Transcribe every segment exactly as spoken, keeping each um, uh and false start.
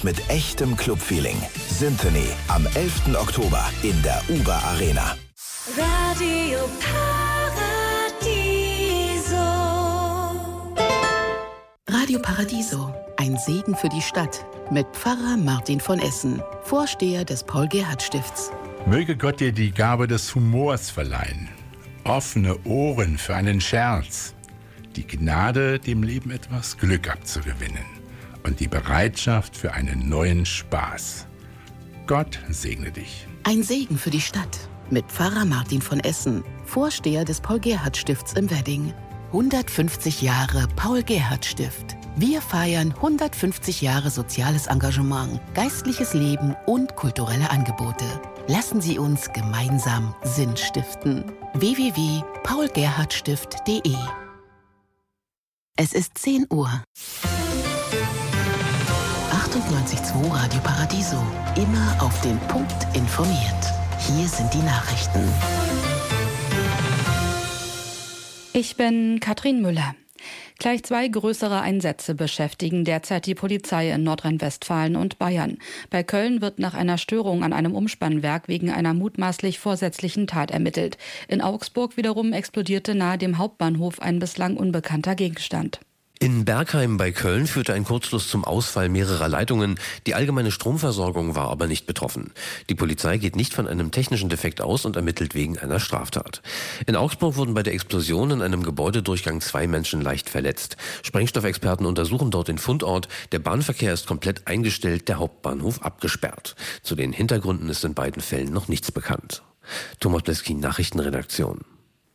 und mit echtem Clubfeeling. Symphony am elften Oktober in der Uber Arena. Radio Paradiso. Radio Paradiso, ein Segen für die Stadt. Mit Pfarrer Martin von Essen, Vorsteher des Paul-Gerhardt-Stifts. Möge Gott dir die Gabe des Humors verleihen, offene Ohren für einen Scherz, die Gnade, dem Leben etwas Glück abzugewinnen und die Bereitschaft für einen neuen Spaß. Gott segne dich. Ein Segen für die Stadt. Mit Pfarrer Martin von Essen, Vorsteher des Paul-Gerhardt-Stifts im Wedding. hundertfünfzig Jahre Paul-Gerhardt-Stift. Wir feiern hundertfünfzig Jahre soziales Engagement, geistliches Leben und kulturelle Angebote. Lassen Sie uns gemeinsam Sinn stiften. w w w punkt paul gerhardt stift punkt de. Es ist zehn Uhr. achtundneunzig Komma zwei Radio Paradiso. Immer auf den Punkt informiert. Hier sind die Nachrichten. Ich bin Katrin Müller. Gleich zwei größere Einsätze beschäftigen derzeit die Polizei in Nordrhein-Westfalen und Bayern. Bei Köln wird nach einer Störung an einem Umspannwerk wegen einer mutmaßlich vorsätzlichen Tat ermittelt. In Augsburg wiederum explodierte nahe dem Hauptbahnhof ein bislang unbekannter Gegenstand. In Bergheim bei Köln führte ein Kurzschluss zum Ausfall mehrerer Leitungen. Die allgemeine Stromversorgung war aber nicht betroffen. Die Polizei geht nicht von einem technischen Defekt aus und ermittelt wegen einer Straftat. In Augsburg wurden bei der Explosion in einem Gebäudedurchgang zwei Menschen leicht verletzt. Sprengstoffexperten untersuchen dort den Fundort. Der Bahnverkehr ist komplett eingestellt, der Hauptbahnhof abgesperrt. Zu den Hintergründen ist in beiden Fällen noch nichts bekannt. Thomas Bleskin, Nachrichtenredaktion.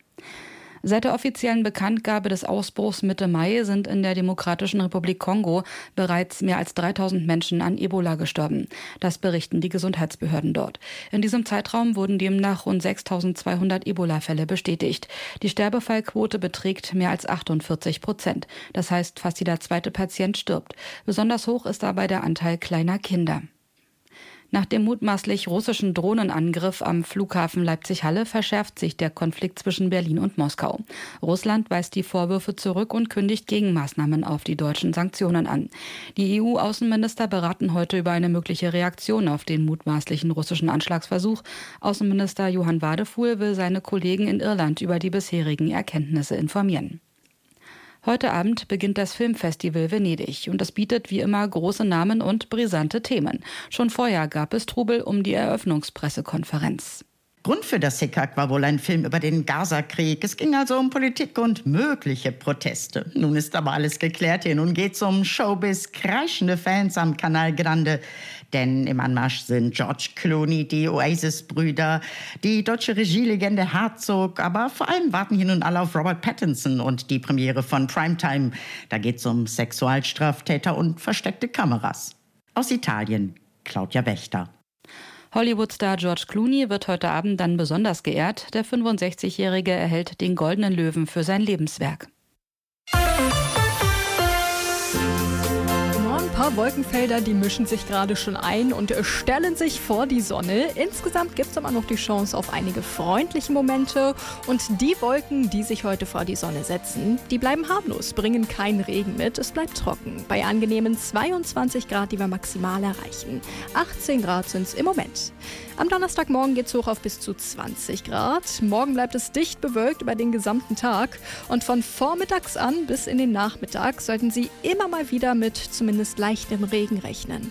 Seit der offiziellen Bekanntgabe des Ausbruchs Mitte Mai sind in der Demokratischen Republik Kongo bereits mehr als dreitausend Menschen an Ebola gestorben. Das berichten die Gesundheitsbehörden dort. In diesem Zeitraum wurden demnach rund sechstausendzweihundert Ebola-Fälle bestätigt. Die Sterbefallquote beträgt mehr als achtundvierzig Prozent. Das heißt, fast jeder zweite Patient stirbt. Besonders hoch ist dabei der Anteil kleiner Kinder. Nach dem mutmaßlich russischen Drohnenangriff am Flughafen Leipzig-Halle verschärft sich der Konflikt zwischen Berlin und Moskau. Russland weist die Vorwürfe zurück und kündigt Gegenmaßnahmen auf die deutschen Sanktionen an. Die E U-Außenminister beraten heute über eine mögliche Reaktion auf den mutmaßlichen russischen Anschlagsversuch. Außenminister Johann Wadefuhl will seine Kollegen in Irland über die bisherigen Erkenntnisse informieren. Heute Abend beginnt das Filmfestival Venedig und es bietet wie immer große Namen und brisante Themen. Schon vorher gab es Trubel um die Eröffnungspressekonferenz. Grund für das Hickhack war wohl ein Film über den Gaza-Krieg. Es ging also um Politik und mögliche Proteste. Nun ist aber alles geklärt hier. Nun geht's um Showbiz, kreischende Fans am Canal Grande. Denn im Anmarsch sind George Clooney, die Oasis-Brüder, die deutsche Regielegende Herzog. Aber vor allem warten hier nun alle auf Robert Pattinson und die Premiere von Primetime. Da geht's um Sexualstraftäter und versteckte Kameras. Aus Italien, Claudia Wächter. Hollywood-Star George Clooney wird heute Abend dann besonders geehrt. Der fünfundsechzigjährige erhält den Goldenen Löwen für sein Lebenswerk. Ein paar Wolkenfelder, die mischen sich gerade schon ein und stellen sich vor die Sonne. Insgesamt gibt es aber noch die Chance auf einige freundliche Momente. Und die Wolken, die sich heute vor die Sonne setzen, die bleiben harmlos, bringen keinen Regen mit. Es bleibt trocken. Bei angenehmen zweiundzwanzig Grad, die wir maximal erreichen. achtzehn Grad sind es im Moment. Am Donnerstagmorgen geht es hoch auf bis zu zwanzig Grad. Morgen bleibt es dicht bewölkt über den gesamten Tag. Und von vormittags an bis in den Nachmittag sollten Sie immer mal wieder mit zumindest leichtem Regen rechnen.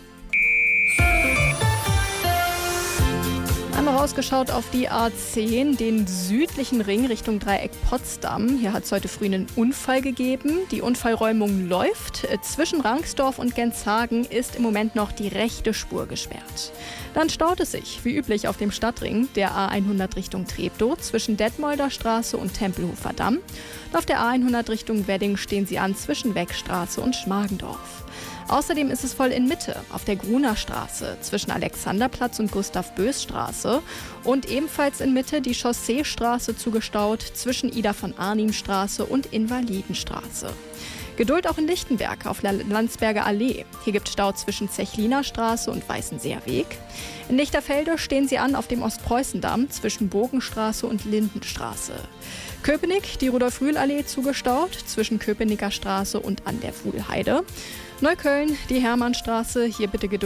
Einmal rausgeschaut auf die A zehn, den südlichen Ring Richtung Dreieck Potsdam. Hier hat es heute früh einen Unfall gegeben. Die Unfallräumung läuft. Zwischen Rangsdorf und Genshagen ist im Moment noch die rechte Spur gesperrt. Dann staut es sich, wie üblich, auf dem Stadtring der A hundert Richtung Treptow zwischen Detmolder Straße und Tempelhofer Damm. Und auf der A hundert Richtung Wedding stehen sie an zwischen Weckstraße und Schmargendorf. Außerdem ist es voll in Mitte auf der Gruner Straße zwischen Alexanderplatz und Gustav-Böß-Straße und ebenfalls in Mitte die Chausseestraße zugestaut zwischen Ida von Arnim Straße und Invalidenstraße. Geduld auch in Lichtenberg auf der Landsberger Allee. Hier gibt es Stau zwischen Zechliner Straße und Weißenseer Weg. In Lichterfelde stehen sie an auf dem Ostpreußendamm zwischen Bogenstraße und Lindenstraße. Köpenick, die Rudolf-Rühl-Allee zugestaut zwischen Köpenicker Straße und an der Fuhlheide. Neukölln, die Hermannstraße, hier bitte Geduld